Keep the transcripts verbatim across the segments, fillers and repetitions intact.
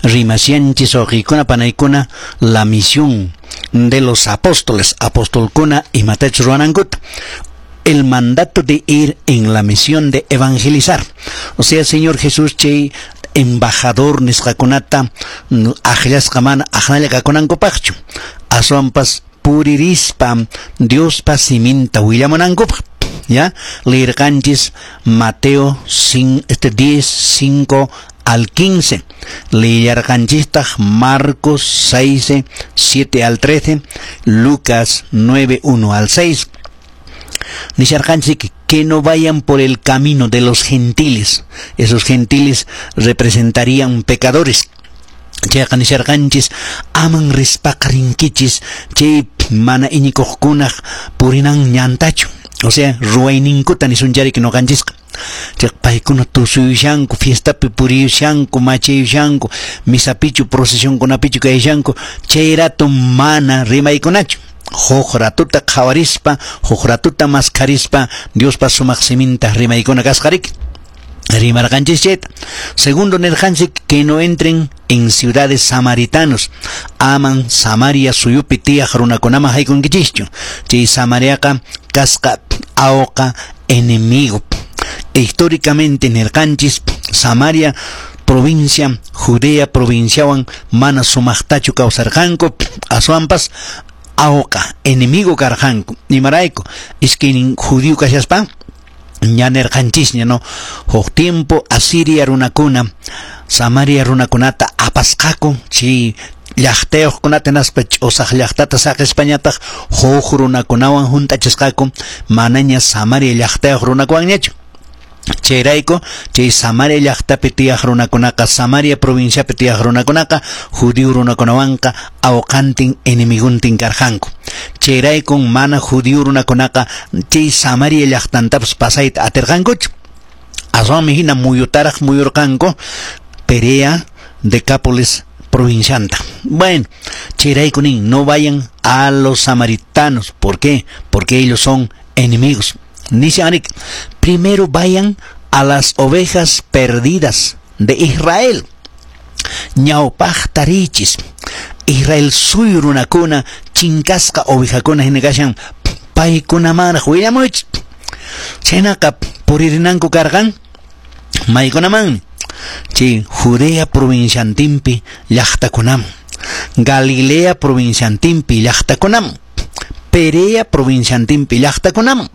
rimasianchis o rikuna panaykuna la misión de los apóstoles, apóstolkuna y matach ruanangut, el mandato de ir en la misión de evangelizar. O sea, Señor Jesús, che embajador nisqakunata ajllasqamana ajnallakakunankupaqchu, aswampas puririspa Diospa siminta willamunankupa. Ya, leerkanchis Mateo este diez, cinco al quince, leerkanchistaq Marcos seis, siete al trece, Lucas nueve, uno al seis. Nisharkanchis que no vayan por el camino de los gentiles. Esos gentiles representarían pecadores. Chayqa nisharkanchis aman rispaqrinkichis chay mana iñikuqkunaq purinan ñantachu. O sea, ruwayninkuta nisunchari no kanchisqa. Paykuna tusuyushanku, fiestapi puriyushanku, machayushanku, misapichu, procesionkunapichu kayushanku, chay rato mana rimaykunachu. Huk ratuta qhawarispa, huk ratuta mascarispa, Diospa sumaq siminta rimaykuna kasqariki. Rimarkanchis chayta. Segundo, nerkanchik que no entren en ciudades samaritanos. Aman Samaria suyupi tiyaq runakunama haykunkichischu. Chay Samariaqa kasqa awqa enemigo. E históricamente nerkanchis Samaria provincia, Judea provinciawan mana sumaqtachu kawsarqanku, aswampas awqa enemigo karqanku. Nimarayku iskinin judío kashaspa ña nerqanchisña, no, huk tiempo Asiria runakuna Samaria runakunata apasqaku chi llaqtayuqkunata naspa ch'usaq llaqtata saq Españataq huk runakunawan juntachisqaku, manaña Samaria llaqtayuq runakuwanñachu. Chayrayku chay Samaria llaqtapi tiyaq runakunaqa, Samaria provinciapi tiyaq runakunaqa judío runakunawanqa awqantin enemiguntin karqanku. Chayrayku mana judío runakunaqa chay Samaria llaqtantapas pasayta atirqankuchu. Aswami hina muyutaraq muyurqanku Perea, Decápolis provincianta. Bueno, chayrayku nin no vayan a los samaritanos. ¿Por qué? Porque ellos son enemigos. Dice Anik, primero vayan a las ovejas perdidas de Israel. Ñawpaq tarichis. Israel suyurunakuna chinkasqa ovejakuna hinakashan paykunamana huillamuch. Chaynaqa puririnanku karqan maykunamanmi. Chay Judea provinciantimpi llaqtakunam, Galilea provinciantimpi llaqtakunam, Perea provinciantimpi llaqtakunam.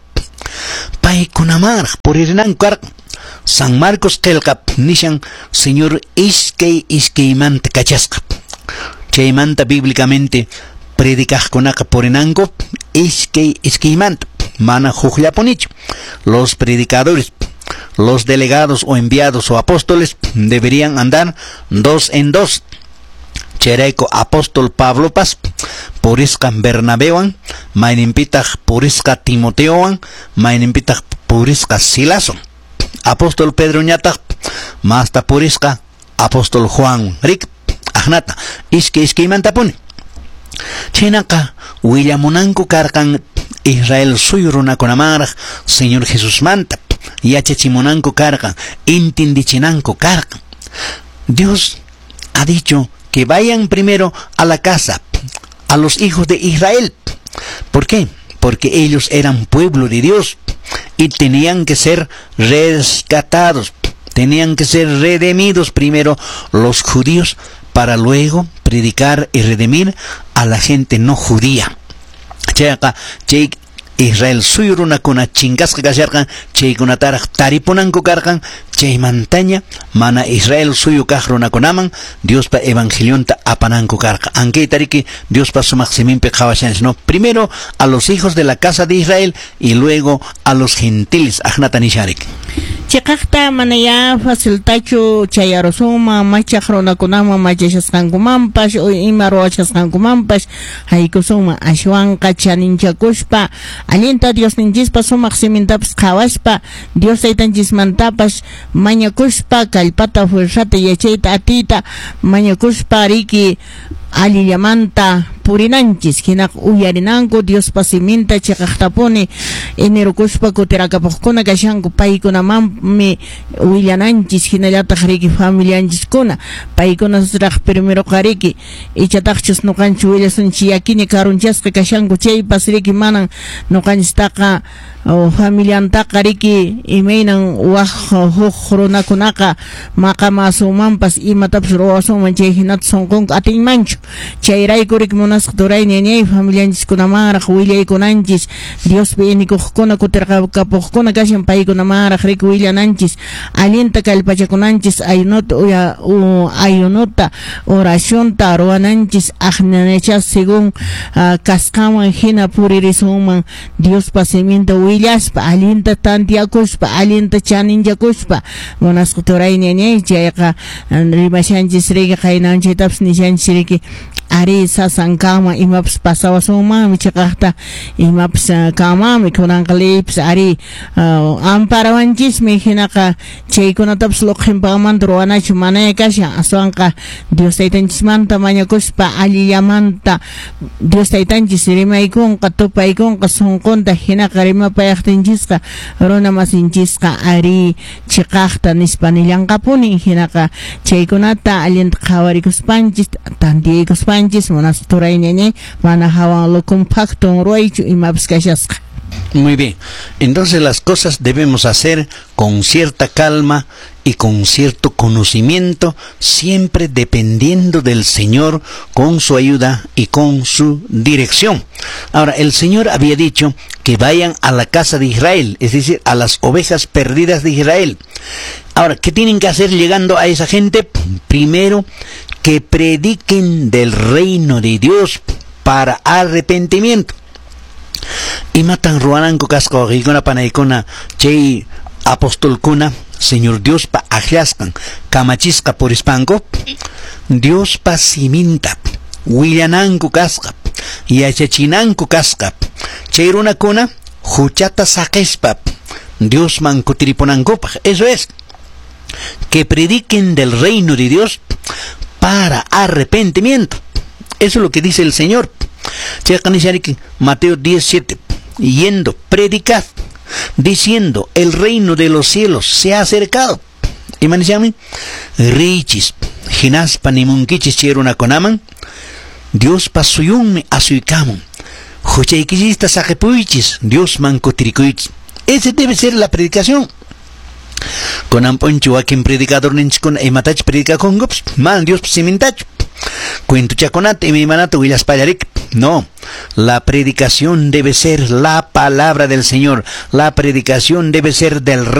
Paykunamaraq puririnanku karqan. San Marcos qillqap nishan Señor iskay iskaymanta kachasqa. Chaymanta bíblicamente predicaqkunaqa purinanku iskay iskaymanta, mana hukllapunichu. Los predicadores, los delegados o enviados o apóstoles deberían andar dos en dos. Chayrayku apóstol Pablo pas purisqa Bernabewan, mayninpitaq purisqa Timoteowan, mayninpitaq purisqa Silason. Apóstol Pedro ñataq masta purisqa apóstol Juan rik ajnata iskay iskaymanta puni. Chaynaqa willamunanku karqan Israel suyu runakunamaraq Señor Jesús manta yachachimunanku karqan, intindichinanku karqan. Dios ha dicho que vayan primero a la casa, a los hijos de Israel. ¿Por qué? Porque ellos eran pueblo de Dios y tenían que ser rescatados, tenían que ser redimidos primero los judíos para luego predicar y redimir a la gente no judía. Chayqa chay Israel suyurunakuna chinkasqa kasharqan, chaykunataraq taripunanku karqan, chay mantaña mana Israel suyu kaq runakunaman Diospa evangelionta apananku karqa. Ankay tariki Diospa sumaq siminpi qhawashanchik, no, primero a los hijos de la casa de Israel y luego a los gentiles ajnata nisharik. Chaqaqta manaya faciltachu chayarosuma machaq runakunaman machashasqankumanpash ima ruwachasqankumanpash haykusuma ashwanqa chaninchakushpa allinta Dios ninchispa sumaq simintapas qhawashpa Dios taytanchismantapash mañakushpa kallpata fuerzata yachayta atiyta mañakushpa riki allillamanta purinanchis hinak uyarinanku Dios pasiminta chikaqtapuni enero kushpa kutirakapuqkuna kashanku paykunamami willananchis hinallataq riki familianchiskuna paykunasraq primero qariki ichataqchus nuqanchis willasunchis yakini karunchasqa kashanku chaypas riki manan nuqanchistaqa familiantaqa riki imaynan waq huk runakunaqa maqamasumanpas imatapas ruwasunman chay hinata sunqunqa atinmanchu chayrayku riki munasqa turayni ñay familianchiskunamaraq willaykunanchis Diospi inikuqkuna kutirqapuqkuna kashan paykunamaraq riki willananchis allinta kallpachakunanchis ayunuta uya ayunuta oracionta ruwananchis aqnanachas según kasqaman hina puririsunman Diospa siminta willashpa allinta tantiakushpa allinta chaninllakushpa munasqa turayni ñay chayqa rimashanchis riki qaynanchaytapas nishanchis riki ari sasan kama imapas pasawasunmanmi chaqaqta imapas kamami kunanqa leypas ari amparawanchismi hinaqa chaykunatapas luqhinpaqmanta ruwanachu manaya kashan aswanqa Dios taytanchismanta mañakushpa allillamanta Dios taytanchis rimaykunqa tupaykunqa sunqunta hinaqa rimapayaqtinchisqa runa masinchisqa ari chiqaqta nispa nillanqapuni hinaqa chaykunata allinta qhawarikuspachis tantiyaykuspachis munasqa turayñañay mana hawan lukunpaqtun ruwaychu imapas kashasqa. Muy bien, entonces las cosas debemos hacer con cierta calma y con cierto conocimiento, siempre dependiendo del Señor, con su ayuda y con su dirección. Ahora, el Señor había dicho que vayan a la casa de Israel, es decir, a las ovejas perdidas de Israel. Ahora, ¿qué tienen que hacer llegando a esa gente? Primero, que prediquen del reino de Dios para arrepentimiento. Y matan ruananku kasqa waqaykuna panaykuna chay apostolkuna Señor Dios pa ajlaskan kamachisqa purispanku Dios pa siminta willananku kasqa yachachinanku kasqa chay runakuna huchata saqispa Dios man kutiripunankupaq. Eso es, que prediquen del reino de Dios para arrepentimiento. Eso es lo que dice el Señor. Mateo diecisiete, yendo, predicad, diciendo, el reino de los cielos se ha acercado. Y manishami, richis, hinaspa nimunkichis cheruna konaman, Dios pasuyunme asuykamun, huchaykisista sakepuichis, Dios mankotirikuichis. Ese debe ser la predicación. Con amponcho a quien predicador ninchkon e matach predica con gops, mal Dios simintacho. Cuento chaconate y mi manato willas payarik. No, la predicación debe ser la palabra del Señor. La predicación debe ser del